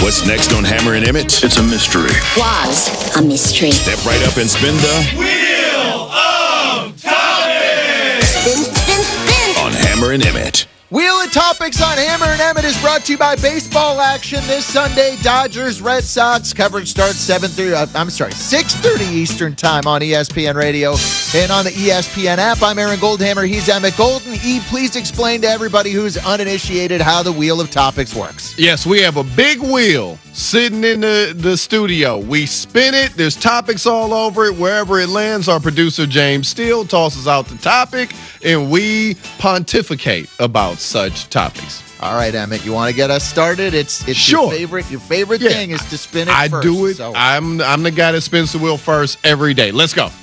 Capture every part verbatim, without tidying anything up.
What's next on Hammer and Emmett? It's a mystery. Was a mystery. Step right up and spin the Wheel of Topics! Spin, spin, spin. on Hammer and Emmett. Wheel of Topics on Hammer and Emmett is brought to you by baseball action this Sunday. Dodgers, Red Sox. Coverage starts seven thirty. Uh, I'm sorry, six thirty Eastern Time on E S P N Radio and on the E S P N app. I'm Aaron Goldhammer. He's Emmett Golden. E, please explain to everybody who's uninitiated how the Wheel of Topics works. Yes, we have a big wheel sitting in the, the studio. We spin it. There's topics all over it. Wherever it lands, our producer, James Steele, tosses out the topic, and we pontificate about such topics. All right, Emmett, you want to get us started? It's it's Sure. your favorite. Your favorite Yeah. thing is to spin it I first. do it. So. I'm I'm the guy that spins the wheel first every day. Let's go.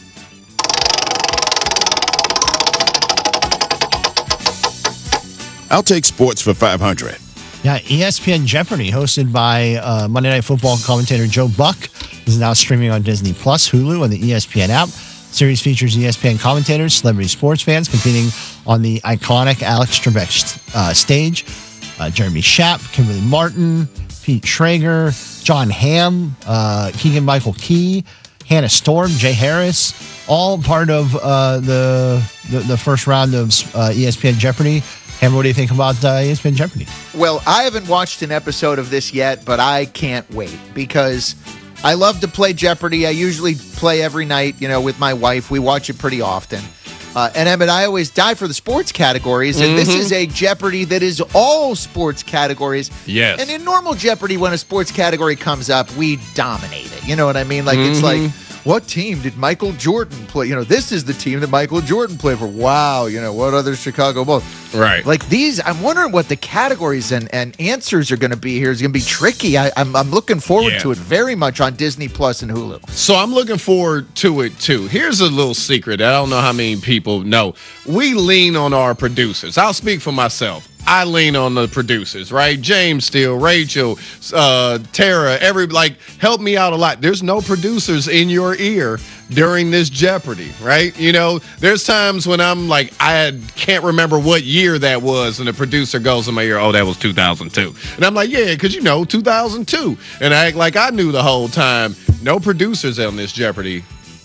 I'll take sports for five hundred. Yeah, E S P N Jeopardy, hosted by uh, Monday Night Football commentator Joe Buck, is now streaming on Disney Plus, Hulu, and the E S P N app. Series features E S P N commentators, celebrity sports fans competing on the iconic Alex Trebek uh, stage. Uh, Jeremy Schaap, Kimberly Martin, Pete Schrager, John Hamm, uh, Keegan-Michael Key, Hannah Storm, Jay Harris, all part of uh, the, the the first round of uh, E S P N Jeopardy. Hammer, what do you think about uh, E S P N Jeopardy? Well, I haven't watched an episode of this yet, but I can't wait because I love to play Jeopardy. I usually play every night, you know, with my wife. We watch it pretty often. Uh, and Emmett, I always die for the sports categories, and mm-hmm. this is a Jeopardy that is all sports categories. Yes. And in normal Jeopardy, when a sports category comes up, we dominate it. You know what I mean? Like, mm-hmm. it's like, what team did Michael Jordan play? You know, this is the team that Michael Jordan played for. Wow. You know, what other Chicago Bulls? Right. Like these, I'm wondering what the categories and, and answers are going to be here. It's going to be tricky. I, I'm, I'm looking forward Yeah. to it very much on Disney Plus and Hulu. So I'm looking forward to it too. Here's a little secret that I don't know how many people know. We lean on our producers. I'll speak for myself. I lean on the producers, right? James Steele, Rachel, uh, Tara, every like help me out a lot. There's no producers in your ear during this Jeopardy, right? You know, there's times when I'm like, I had, can't remember what year that was, and the producer goes in my ear, oh, that was two thousand two. And I'm like, yeah, because you know, two thousand two. And I act like I knew the whole time. No producers on this Jeopardy.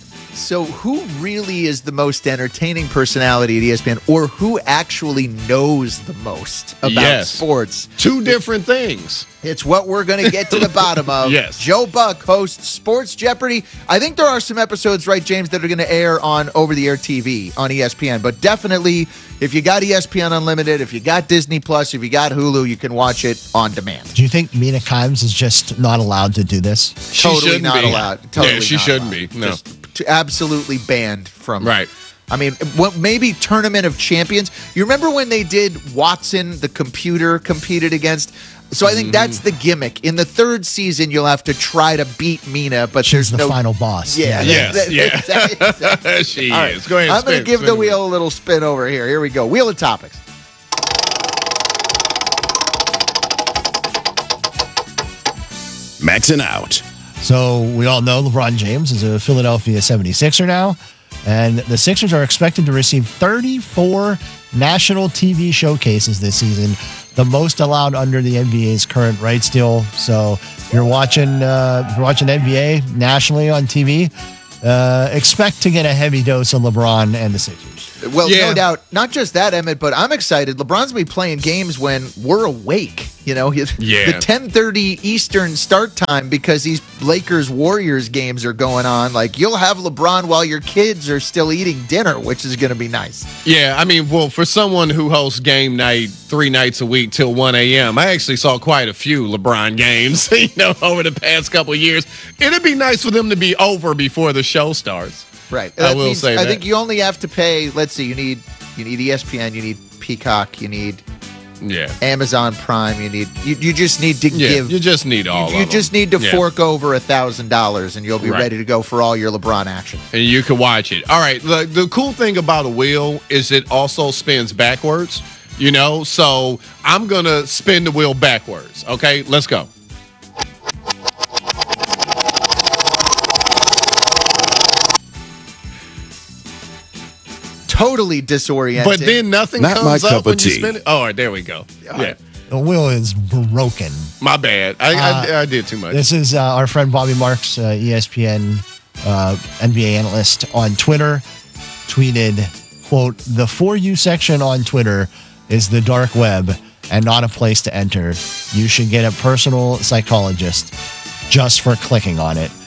So who really is the most entertaining personality at E S P N, or who actually knows the most about Yes. sports? Two different things. It's what we're going to get to the bottom of. Yes. Joe Buck hosts Sports Jeopardy. I think there are some episodes, right, James, that are going to air on over-the-air T V on E S P N. But definitely, if you got E S P N Unlimited, if you got Disney Plus, if you got Hulu, you can watch it on demand. Do you think Mina Kimes is just not allowed to do this? She Totally shouldn't not be. allowed. Totally yeah, she not shouldn't allowed. be. No. Just t- absolutely banned from. Right. I mean, what, maybe Tournament of Champions. You remember when they did Watson, the computer, competed against? So I think that's the gimmick. In the third season, you'll have to try to beat Mina, but She's there's the no final boss. Yeah. Yes, that- yeah. that- that- She All right. is. Go ahead. I'm going to spin, give spin the it. wheel a little spin over here. Here we go. Wheel of Topics. Maxing out. So we all know LeBron James is a Philadelphia seventy-sixer now, and the Sixers are expected to receive thirty-four national T V showcases this season, the most allowed under the N B A's current rights deal. So if you're watching, uh, if you're watching N B A nationally on T V, uh, expect to get a heavy dose of LeBron and the Sixers. Well, Yeah. no doubt. Not just that, Emmett, but I'm excited. LeBron's going to be playing games when we're awake. You know, he- Yeah. the ten thirty Eastern start time because these Lakers-Warriors games are going on. Like, you'll have LeBron while your kids are still eating dinner, which is going to be nice. Yeah, I mean, well, for someone who hosts game night three nights a week till one a.m., I actually saw quite a few LeBron games, you know, over the past couple of years. It'd be nice for them to be over before the show starts. Right. I That will means- say I that. think you only have to pay, let's see, you need you need E S P N, you need Peacock, you need Yeah. Amazon Prime, you need you, you just need to Yeah, give you just need all you, you of just them. need to Yeah. fork over a thousand dollars and you'll be Right. ready to go for all your LeBron action. And you can watch it. All right. The, the cool thing about a wheel is it also spins backwards, you know? So I'm going to spin the wheel backwards. Okay, let's go. Totally disoriented. But then nothing Not my comes cup up of when you tea. spin it. Oh, all right, there we go. Yeah. The wheel is broken. My bad. I, Uh, I, I did too much. This is uh, our friend Bobby Marks, uh, E S P N uh, N B A analyst on Twitter, tweeted, quote, "The For You section on Twitter is the dark web and not a place to enter. You should get a personal psychologist just for clicking on it."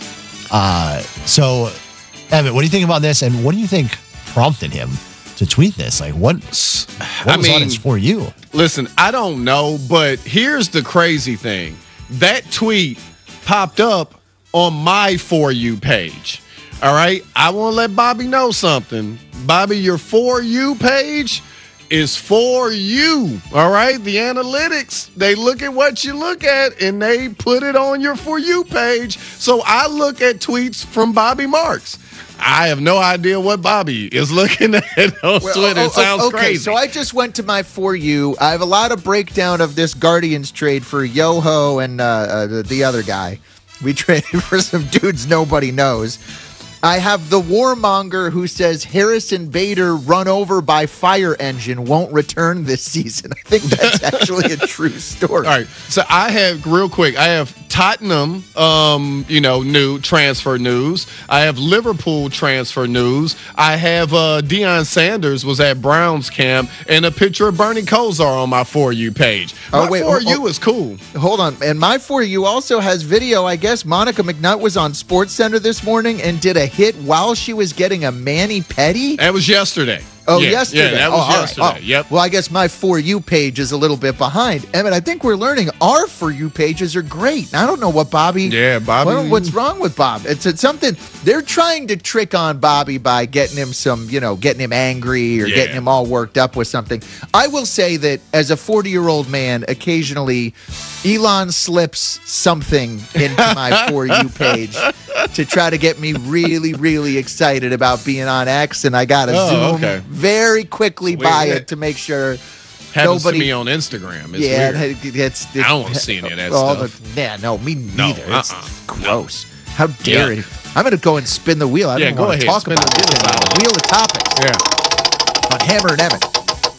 Uh, so, Evan, what do you think about this? And what do you think prompted him to tweet this? Like, what, what I was on mean, his For You? Listen, I don't know, but here's the crazy thing. That tweet popped up on my For You page. All right? I want to let Bobby know something. Bobby, your For You page is for you. All right? The analytics, they look at what you look at and they put it on your For You page. So I look at tweets from Bobby Marks. I have no idea what Bobby is looking at on Well, Twitter. oh, It sounds oh, okay, crazy. so I just went to my For You. I have a lot of breakdown of this Guardians trade for Yoho and uh, uh, the, the other guy. We traded for some dudes nobody knows. I have the warmonger who says Harrison Bader run over by fire engine won't return this season. I think that's actually a true story. All right. So I have real quick. I have Tottenham, um, you know, new transfer news. I have Liverpool transfer news. I have uh, Deion Sanders was at Browns camp, and a picture of Bernie Kosar on my For You page. My Oh, wait, For oh, You oh. is cool. Hold on. And my For You also has video. I guess Monica McNutt was on SportsCenter this morning and did a hit while she was getting a mani-pedi. That was yesterday. Oh, Yeah, yesterday. Yeah, that Oh, was all right. yesterday. Oh. Yep. Well, I guess my For You page is a little bit behind. Emmett, I think we're learning our For You pages are great. I don't know what Bobby. Yeah, Bobby- what- what's wrong with Bob? It's, it's something they're trying to trick on Bobby by getting him some, you know, getting him angry or Yeah. getting him all worked up with something. I will say that as a forty-year-old man, occasionally Elon slips something into my For You page to try to get me really, really excited about being on X, and I got to Oh, zoom okay. very quickly Weird. by it to make sure Happens nobody. to me on Instagram. It's yeah, weird. it- it's, it's. I don't wanna see any of that all stuff. The, yeah, no, me neither. It's uh-uh. gross. How dare Yuck. it? I'm going to go and spin the wheel. I Yeah, don't go want to ahead. talk Spin about the this. wheel. About Wheel of Topics Yeah. on Hammer and Emmett.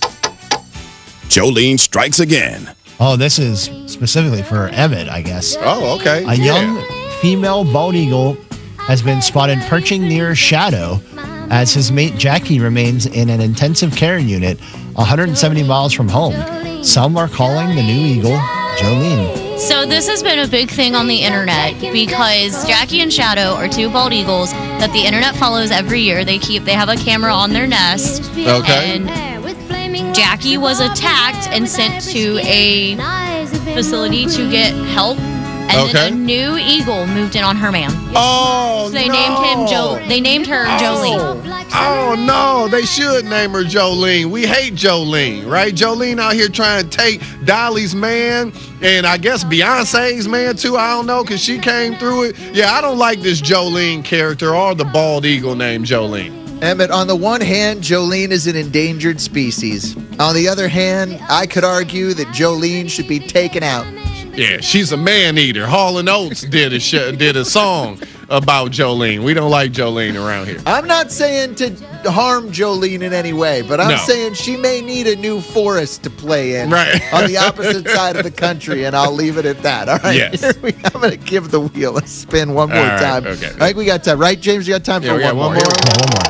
Jolene strikes again. Oh, this is specifically for Emmett, I guess. Oh, okay. A Yeah. young female bald eagle has been spotted perching near Shadow as his mate Jackie remains in an intensive care unit one hundred seventy miles from home. Some are calling the new eagle Jolene. So this has been a big thing on the internet because Jackie and Shadow are two bald eagles that the internet follows every year. They keep they have a camera on their nest. Okay. And Jackie was attacked and sent to a facility to get help. And Okay. then a new eagle moved in on her man. Oh, So they no. named him Joe. They named her Jolene. Oh, no, they should name her Jolene. We hate Jolene, right? Jolene out here trying to take Dolly's man and I guess Beyonce's man too. I don't know because she came through it. Yeah, I don't like this Jolene character or the bald eagle named Jolene. Emmett, on the one hand, Jolene is an endangered species. On the other hand, I could argue that Jolene should be taken out. Yeah, she's a man eater. Hall and Oates did a sh- did a song about Jolene. We don't like Jolene around here. I'm not saying to harm Jolene in any way, but I'm No. saying she may need a new forest to play in Right. on the opposite side of the country, and I'll leave it at that. All right. Yes. Here we- I'm going to give the wheel a spin one more All right, time. okay. I think we got time. Right, James? You got time Yeah, for we one, got one more. more. Yeah, one more.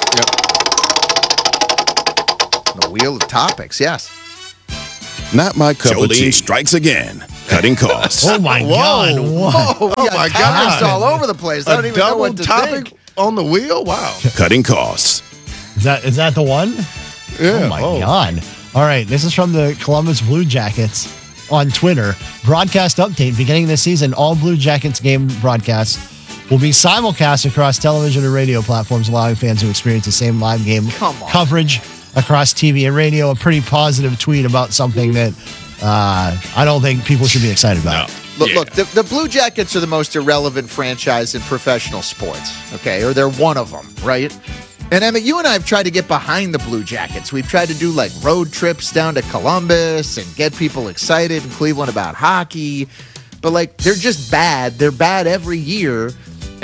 The wheel of topics, yes. Not my cup of Jolene tea. strikes again, cutting costs. Oh my Whoa. God! What? Oh, we got my topics God. all over the place. I don't A even know double what to topic think. on the wheel? Wow. Cutting costs. Is that is that the one? Yeah. Oh my whoa. God! All right, this is from the Columbus Blue Jackets on Twitter. Broadcast update: beginning this season, all Blue Jackets game broadcasts will be simulcast across television and radio platforms, allowing fans to experience the same live game Come on. coverage across T V and radio. A pretty positive tweet about something that uh, I don't think people should be excited about. Look, Yeah. look the, the Blue Jackets are the most irrelevant franchise in professional sports, okay? Or they're one of them, right? And Emmett, you and I have tried to get behind the Blue Jackets. We've tried to do like road trips down to Columbus and get people excited in Cleveland about hockey. But like, they're just bad. They're bad every year.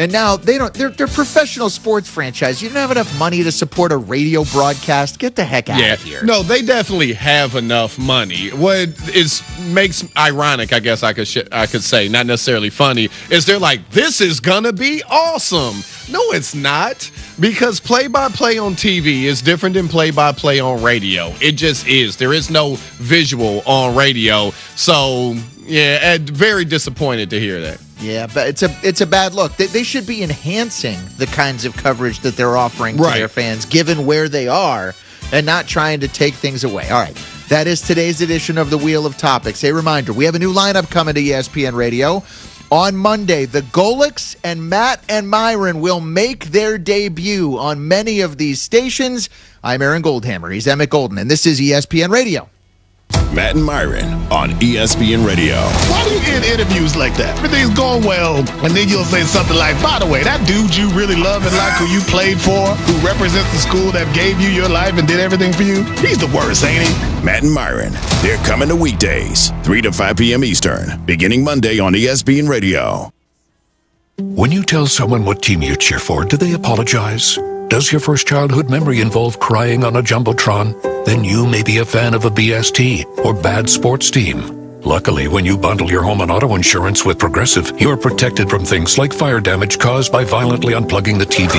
And now they don't. They're they're professional sports franchise. You don't have enough money to support a radio broadcast. Get the heck out Yeah, of here. no, they definitely have enough money. What is makes ironic, I guess I could sh- I could say, not necessarily funny, is they're like, this is gonna be awesome. No, it's not, because play-by-play on T V is different than play-by-play on radio. It just is. There is no visual on radio, so yeah, and very disappointed to hear that. Yeah, but it's a it's a bad look. They, they should be enhancing the kinds of coverage that they're offering to Right. their fans, given where they are, and not trying to take things away. All right, that is today's edition of the Wheel of Topics. A reminder, we have a new lineup coming to E S P N Radio. On Monday, the Golics and Matt and Myron will make their debut on many of these stations. I'm Aaron Goldhammer. He's Emmett Golden, and this is E S P N Radio. Matt and Myron on E S P N Radio. Why do you end interviews like that? Everything's going well, and then you'll say something like, by the way, that dude you really love and like, who you played for, who represents the school that gave you your life and did everything for you, he's the worst, ain't he? Matt and Myron, they're coming to weekdays, three to five p.m. Eastern, beginning Monday on E S P N Radio. When you tell someone what team you cheer for, do they apologize? Does your first childhood memory involve crying on a Jumbotron? Then you may be a fan of a B S T or bad sports team. Luckily, when you bundle your home and auto insurance with Progressive, you're protected from things like fire damage caused by violently unplugging the T V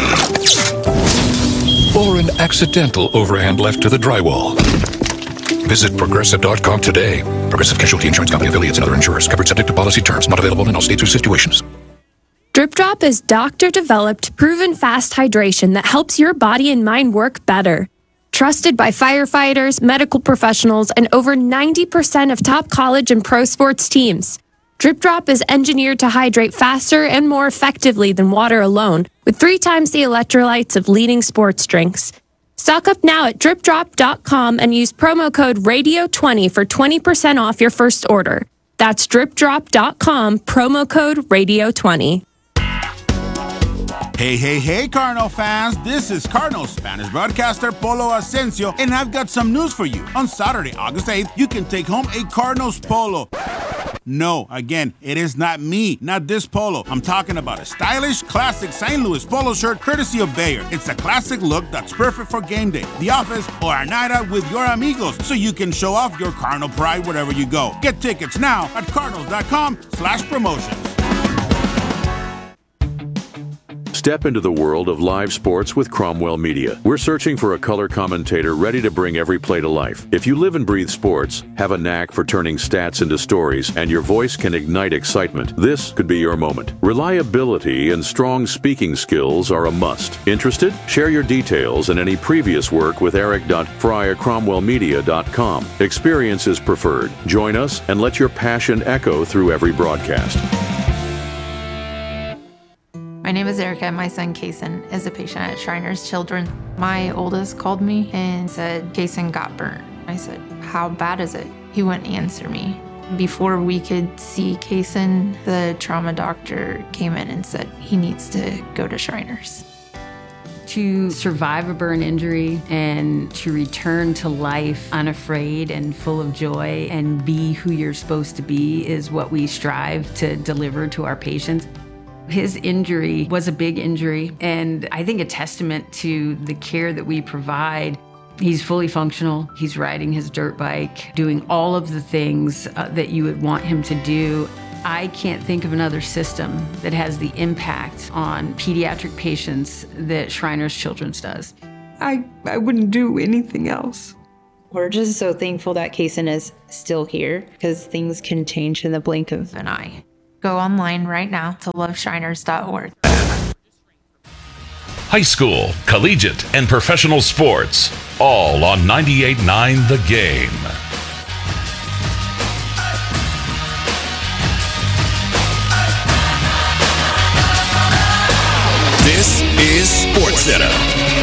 or an accidental overhand left to the drywall. Visit Progressive dot com today. Progressive Casualty Insurance Company affiliates and other insurers. Covered subject to policy terms. Not available in all states or situations. Drip Drop is doctor-developed, proven fast hydration that helps your body and mind work better. Trusted by firefighters, medical professionals, and over ninety percent of top college and pro sports teams. Drip Drop is engineered to hydrate faster and more effectively than water alone, with three times the electrolytes of leading sports drinks. Stock up now at drip drop dot com and use promo code radio twenty for twenty percent off your first order. That's drip drop dot com, promo code radio twenty. Hey, hey, hey, Cardinal fans. This is Cardinal Spanish broadcaster Polo Asensio, and I've got some news for you. On Saturday, August eighth, you can take home a Cardinals polo. No, again, it is not me, not this polo. I'm talking about a stylish, classic Saint Louis polo shirt courtesy of Bayer. It's a classic look that's perfect for game day, the office, or a night out with your amigos, so you can show off your Cardinal pride wherever you go. Get tickets now at cardinals dot com slash promotions. Step into the world of live sports with Cromwell Media. We're searching for a color commentator ready to bring every play to life. If you live and breathe sports, have a knack for turning stats into stories, and your voice can ignite excitement, this could be your moment. Reliability and strong speaking skills are a must. Interested? Share your details and any previous work with eric dot fry at cromwell media dot com. Experience is preferred. Join us and let your passion echo through every broadcast. My name is Erica, and my son Kason is a patient at Shriners Children. My oldest called me and said Kason got burnt. I said, how bad is it? He wouldn't answer me. Before we could see Kason, the trauma doctor came in and said he needs to go to Shriners. To survive a burn injury and to return to life unafraid and full of joy and be who you're supposed to be is what we strive to deliver to our patients. His injury was a big injury, and I think a testament to the care that we provide. He's fully functional. He's riding his dirt bike, doing all of the things uh, that you would want him to do. I can't think of another system that has the impact on pediatric patients that Shriners Children's does. I, I wouldn't do anything else. We're just so thankful that Kason is still here, because things can change in the blink of an eye. Go online right now to love shriners dot org. High school, collegiate, and professional sports, all on ninety-eight point nine The Game. This is SportsCenter.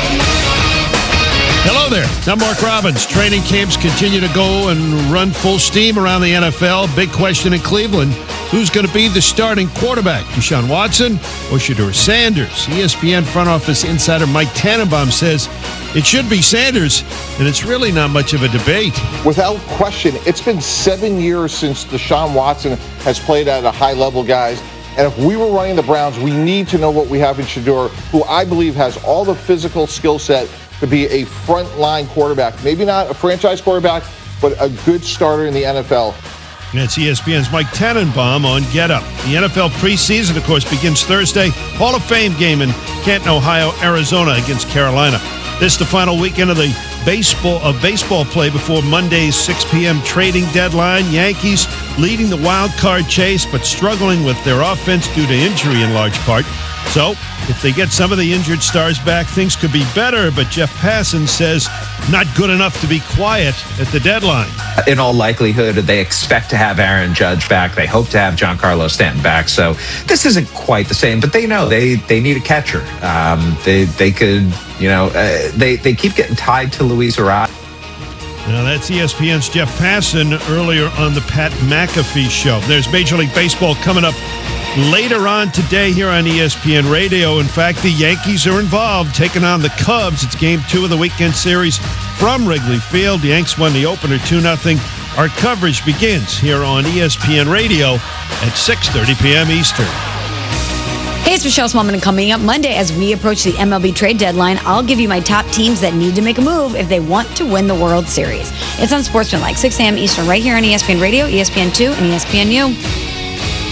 Hello there. I'm Mark Robbins. Training camps continue to go and run full steam around the N F L. Big question in Cleveland. Who's going to be the starting quarterback? Deshaun Watson or Shedeur Sanders? E S P N front office insider Mike Tannenbaum says it should be Sanders, and it's really not much of a debate. Without question, it's been seven years since Deshaun Watson has played at a high level, guys. And if we were running the Browns, we need to know what we have in Shedeur, who I believe has all the physical skill set to be a frontline quarterback. Maybe not a franchise quarterback, but a good starter in the N F L. That's E S P N's Mike Tannenbaum on Get Up. The N F L preseason, of course, begins Thursday. Hall of Fame game in Canton, Ohio, Arizona against Carolina. This is the final weekend of the baseball of baseball play before Monday's six p.m. trading deadline. Yankees leading the wild card chase, but struggling with their offense due to injury in large part. So, if they get some of the injured stars back, things could be better, but Jeff Passan says not good enough to be quiet at the deadline. In all likelihood, they expect to have Aaron Judge back. They hope to have Giancarlo Stanton back. So this isn't quite the same, but they know they, they need a catcher. Um, they they could, you know, uh, they, they keep getting tied to Luis Arraez. Now, that's E S P N's Jeff Passan earlier on the Pat McAfee Show. There's Major League Baseball coming up later on today here on E S P N Radio. In fact, the Yankees are involved, taking on the Cubs. It's game two of the weekend series from Wrigley Field. The Yanks won the opener two nothing. Our coverage begins here on E S P N Radio at six thirty p.m. Eastern. Hey, it's Michelle Smallman, and coming up Monday as we approach the M L B trade deadline, I'll give you my top teams that need to make a move if they want to win the World Series. It's on Sportsman like six a.m. Eastern right here on E S P N Radio, E S P N two, and E S P N U.